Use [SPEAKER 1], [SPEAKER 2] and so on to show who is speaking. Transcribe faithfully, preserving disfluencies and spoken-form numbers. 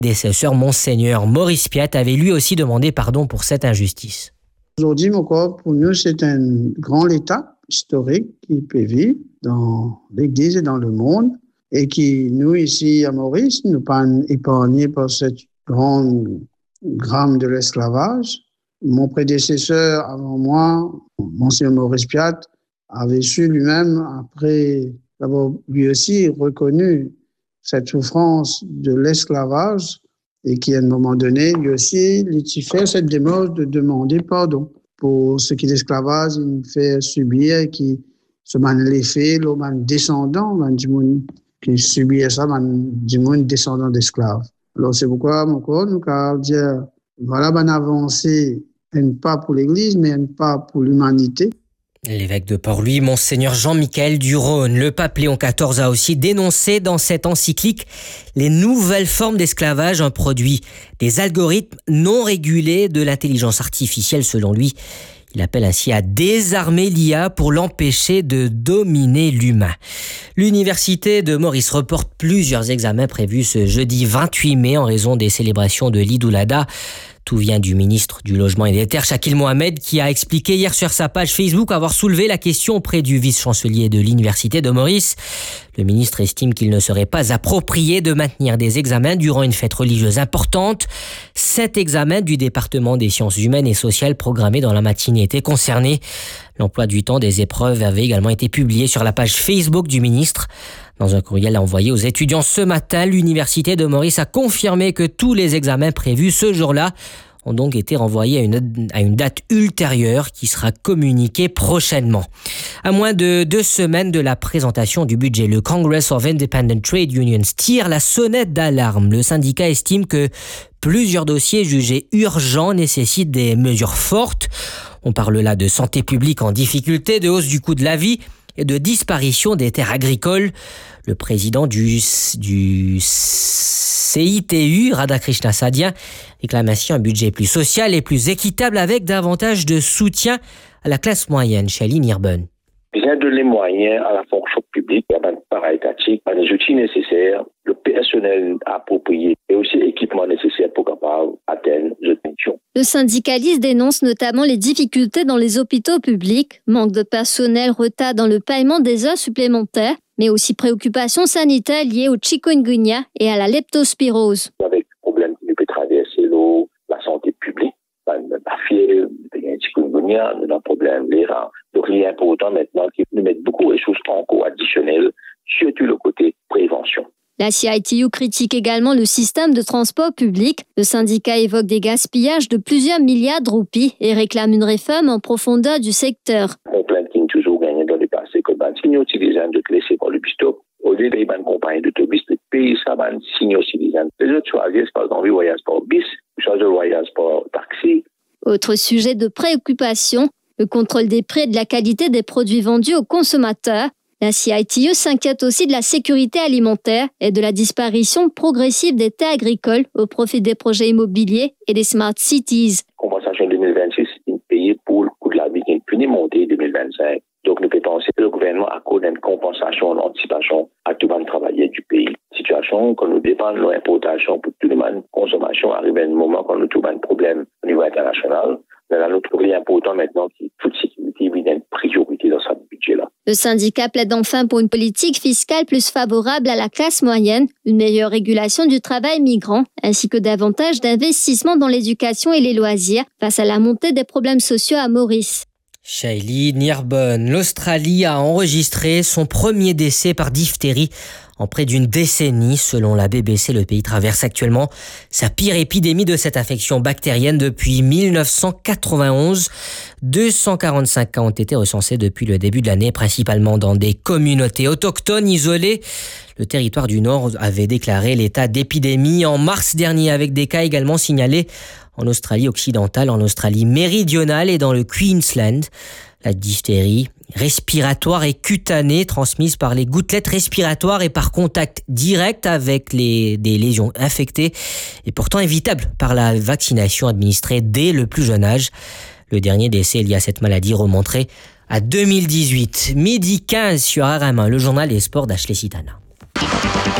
[SPEAKER 1] prédécesseur, Monseigneur Maurice Piat, avait lui aussi demandé pardon pour cette injustice.
[SPEAKER 2] Aujourd'hui, mon corps, pour nous, c'est un grand état historique qui peut vivre dans l'Église et dans le monde et qui, nous, ici à Maurice, nous pas épargnés par cette grande drame de l'esclavage. Mon prédécesseur avant moi, Monseigneur Maurice Piat, avait su lui-même, après d'avoir lui aussi reconnu cette souffrance de l'esclavage et qui, à un moment donné, lui aussi, il fait cette démarche de demander pardon pour ce qui l'esclavage il fait subir et qui se man l'effet, le man descendant, man du monde qui subit ça, man du monde descendant d'esclaves. Alors c'est pourquoi, mon corps, nous allons dire, voilà, ben avancé, un pas pour l'Église, mais un pas pour l'humanité.
[SPEAKER 1] L'évêque de Port-Louis, Monseigneur Jean-Michel du Rhône, le pape Léon quatorze a aussi dénoncé dans cette encyclique les nouvelles formes d'esclavage, un produit des algorithmes non régulés de l'intelligence artificielle selon lui. Il appelle ainsi à désarmer l'I A pour l'empêcher de dominer l'humain. L'université de Maurice reporte plusieurs examens prévus ce jeudi vingt-huit mai en raison des célébrations de l'Eid ul-Adha. Tout vient du ministre du Logement et des Terres, Shakil Mohamed, qui a expliqué hier sur sa page Facebook avoir soulevé la question auprès du vice-chancelier de l'université de Maurice. Le ministre estime qu'il ne serait pas approprié de maintenir des examens durant une fête religieuse importante. Sept examens du département des sciences humaines et sociales programmés dans la matinée étaient concernés. L'emploi du temps des épreuves avait également été publié sur la page Facebook du ministre. Dans un courriel envoyé aux étudiants ce matin, l'université de Maurice a confirmé que tous les examens prévus ce jour-là ont donc été renvoyés à une, à une date ultérieure qui sera communiquée prochainement. À moins de deux semaines de la présentation du budget, le Congress of Independent Trade Unions tire la sonnette d'alarme. Le syndicat estime que plusieurs dossiers jugés urgents nécessitent des mesures fortes. On parle là de santé publique en difficulté, de hausse du coût de la vie et de disparition des terres agricoles. Le président du, du C I T U, Radhakrishna Sadhya, réclame ainsi un budget plus social et plus équitable avec davantage de soutien à la classe moyenne. Shailene Irben.
[SPEAKER 3] Bien de les moyens à la fonction publique, à la paraétatique, à les outils nécessaires, le personnel approprié et aussi l'équipement nécessaire pour capable atteindre les objectifs.
[SPEAKER 4] Le syndicaliste dénonce notamment les difficultés dans les hôpitaux publics, manque de personnel, retard dans le paiement des heures supplémentaires, mais aussi préoccupations sanitaires liées au chikungunya et à la leptospirose.
[SPEAKER 3] Avec le problème qui peut traverser l'eau, la santé publique, la fièvre, le chikungunya, le problème des reins. Donc il est important maintenant qu'ils nous mettent beaucoup de ressources encore additionnelles, surtout le côté prévention.
[SPEAKER 4] La C I T U critique également le système de transport public. Le syndicat évoque des gaspillages de plusieurs milliards de roupies et réclame une réforme en profondeur du secteur.
[SPEAKER 3] On plaint qui toujours gagné dans le passé que ben, si nous utilisons de laisser par le bus stop, au lieu d'aller une compagnie d'autobus, le pays, ça va si nous utilisons. Les autres choisissent par exemple, voyage par bus, choisissent voyage par taxi.
[SPEAKER 4] Autre sujet de préoccupation, le contrôle des prix et de la qualité des produits vendus aux consommateurs. La C I T U s'inquiète aussi de la sécurité alimentaire et de la disparition progressive des terres agricoles au profit des projets immobiliers et des smart cities.
[SPEAKER 3] Compensation deux mille vingt-six, c'est une pays pour le coût de la vie qui est fini monter deux mille vingt-cinq. Donc, nous pouvons penser que le gouvernement accorde une compensation en anticipation à tout le monde travailler du pays. Situation quand nous dépendons de l'importation pour tout le monde, consommation arrive à un moment quand nous trouvons un problème au niveau international. Là, nous trouvons important maintenant que toute sécurité est une priorité dans ce budget-là.
[SPEAKER 4] Le syndicat plaide enfin pour une politique fiscale plus favorable à la classe moyenne, une meilleure régulation du travail migrant, ainsi que davantage d'investissements dans l'éducation et les loisirs face à la montée des problèmes sociaux à Maurice.
[SPEAKER 1] Shailene Irben, l'Australie a enregistré son premier décès par diphtérie en près d'une décennie. Selon la B B C, le pays traverse actuellement sa pire épidémie de cette infection bactérienne depuis mille neuf cent quatre-vingt-onze. deux cent quarante-cinq cas ont été recensés depuis le début de l'année, principalement dans des communautés autochtones isolées. Le territoire du Nord avait déclaré l'état d'épidémie en mars dernier, avec des cas également signalés en Australie occidentale, en Australie méridionale et dans le Queensland. La diphtérie respiratoire et cutanée transmise par les gouttelettes respiratoires et par contact direct avec les, des lésions infectées est pourtant évitable par la vaccination administrée dès le plus jeune âge. Le dernier décès lié à cette maladie remonterait à deux mille dix-huit. Midi quinze sur R M un, le journal des sports d'Ashley Sitana.